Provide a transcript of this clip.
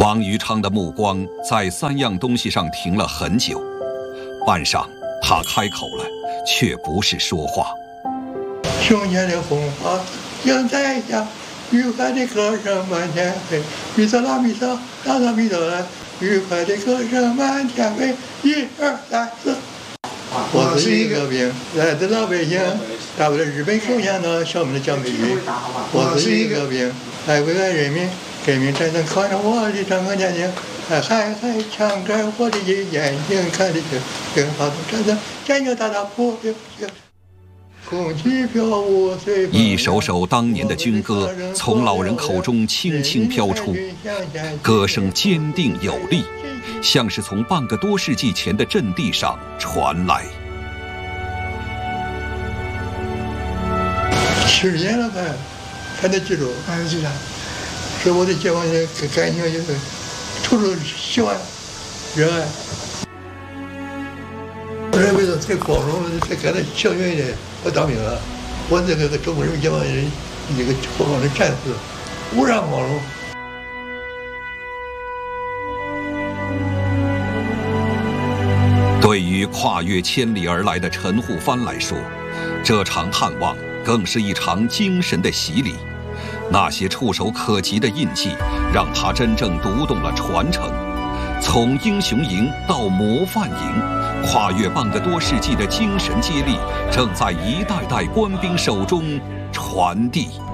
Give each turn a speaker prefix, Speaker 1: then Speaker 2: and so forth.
Speaker 1: 王余昌的目光在3样东西上停了很久，半晌，他开口了，却不是说话。
Speaker 2: 胸前的红花映在下，愉快的歌声满天飞，咪嗦啦咪嗦，啦啦咪嗦来，愉快的歌声满天飞，1、2、3、4。我是一个兵，来自老北京，打败了日本首相的小们的蒋介石。我是一个兵，来为爱人民，革命战争靠着我的整个年龄，还强着我的眼睛看的清，更好的战争，战争大大不流行。空气飘舞，
Speaker 1: 一首首当年的军歌从老人口中轻轻飘出，歌声坚定有力，像是从半个多世纪前的阵地上传来。
Speaker 2: 70年了，还得记住，是我的解放军感情就是处处喜欢、热爱。我认为才光荣，才感到幸运的，我当兵了，我这个中国人民解放军一个后方的战士，无上光荣。
Speaker 1: 对于跨越千里而来的陈护藩来说，这场探望更是一场精神的洗礼。那些触手可及的印记，让他真正读懂了传承。从英雄营到模范营，跨越半个多世纪的精神接力，正在一代代官兵手中传递。